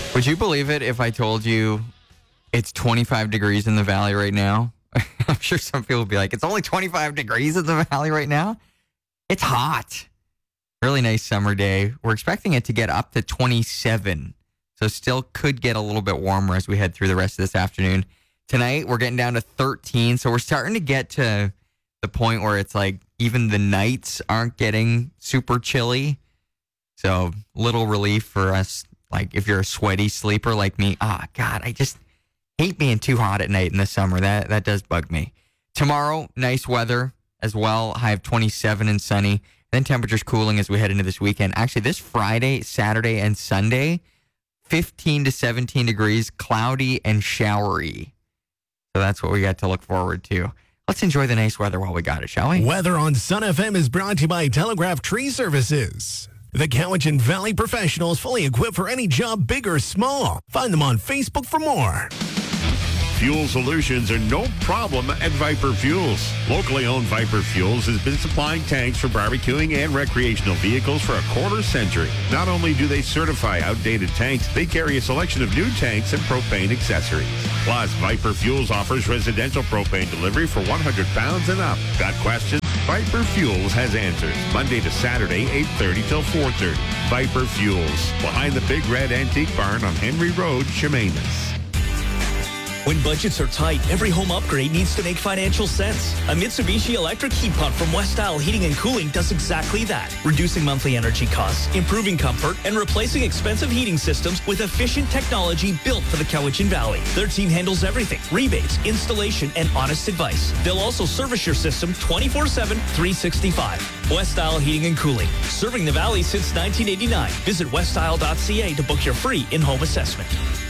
Would you believe it if I told you it's 25 degrees in the valley right now? I'm sure some people would be like, it's only 25 degrees in the valley right now? It's hot. Really nice summer day. We're expecting it to get up to 27. So still could get a little bit warmer as we head through the rest of this afternoon. Tonight, we're getting down to 13. So we're starting to get to the point where it's like even the nights aren't getting super chilly. So little relief for us. Like if you're a sweaty sleeper like me, God, I just hate being too hot at night in the summer. That does bug me. Tomorrow, nice weather as well. High of 27 and sunny. Then temperatures cooling as we head into this weekend. Actually, this Friday, Saturday, and Sunday, 15 to 17 degrees, cloudy and showery. So that's what we got to look forward to. Let's enjoy the nice weather while we got it, shall we? Weather on Sun FM is brought to you by Telegraph Tree Services. The Cowichan Valley professionals fully equipped for any job, big or small. Find them on Facebook for more. Fuel solutions are no problem at Viper Fuels. Locally owned Viper Fuels has been supplying tanks for barbecuing and recreational vehicles for a quarter century. Not only do they certify outdated tanks, they carry a selection of new tanks and propane accessories. Plus, Viper Fuels offers residential propane delivery for 100 pounds and up. Got questions? Viper Fuels has answers. Monday to Saturday, 8:30 till 4:30. Viper Fuels, behind the Big Red Antique Barn on Henry Road, Chemainus. When budgets are tight, every home upgrade needs to make financial sense. A Mitsubishi electric heat pump from West Isle Heating and Cooling does exactly that, reducing monthly energy costs, improving comfort, and replacing expensive heating systems with efficient technology built for the Cowichan Valley. Their team handles everything, rebates, installation, and honest advice. They'll also service your system 24/7, 365. West Isle Heating and Cooling, serving the Valley since 1989. Visit westisle.ca to book your free in-home assessment.